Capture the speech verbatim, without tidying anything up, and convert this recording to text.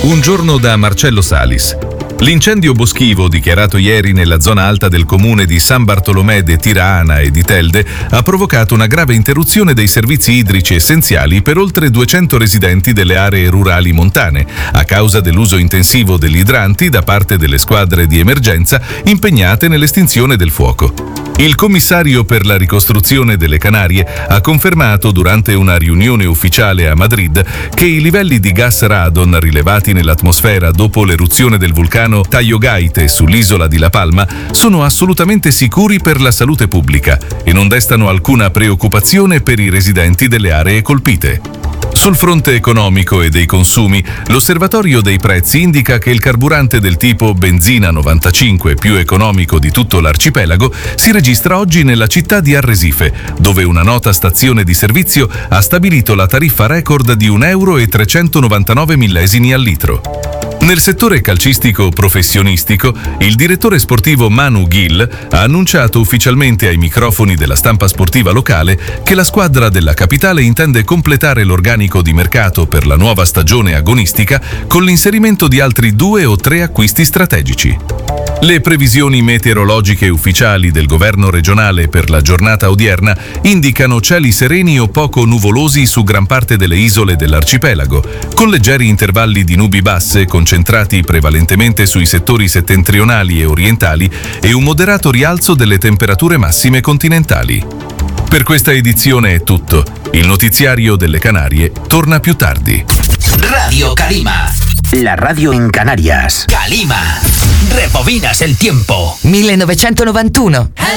Un giorno da Marcello Salis. L'incendio boschivo dichiarato ieri nella zona alta del comune di San Bartolomè de Tirana e di Telde ha provocato una grave interruzione dei servizi idrici essenziali per oltre duecento residenti delle aree rurali montane, a causa dell'uso intensivo degli idranti da parte delle squadre di emergenza impegnate nell'estinzione del fuoco. Il commissario per la ricostruzione delle Canarie ha confermato durante una riunione ufficiale a Madrid che i livelli di gas radon rilevati nell'atmosfera dopo l'eruzione del vulcano Tayogaite sull'isola di La Palma sono assolutamente sicuri per la salute pubblica e non destano alcuna preoccupazione per i residenti delle aree colpite. Sul fronte economico e dei consumi, l'osservatorio dei prezzi indica che il carburante del tipo benzina novantacinque più economico di tutto l'arcipelago si registra oggi nella città di Arresife, dove una nota stazione di servizio ha stabilito la tariffa record di un euro e trecentonovantanove millesimi al litro. Nel settore calcistico professionistico, il direttore sportivo Manu Gil ha annunciato ufficialmente ai microfoni della stampa sportiva locale che la squadra della capitale intende completare l'organico di mercato per la nuova stagione agonistica con l'inserimento di altri due o tre acquisti strategici. Le previsioni meteorologiche ufficiali del governo regionale per la giornata odierna indicano cieli sereni o poco nuvolosi su gran parte delle isole dell'arcipelago, con leggeri intervalli di nubi basse concentrati prevalentemente sui settori settentrionali e orientali e un moderato rialzo delle temperature massime continentali. Per questa edizione è tutto. Il notiziario delle Canarie torna più tardi. Radio Calima. La radio en Canarias. Calima. Rebobinas el tiempo. millenovecentonovantuno.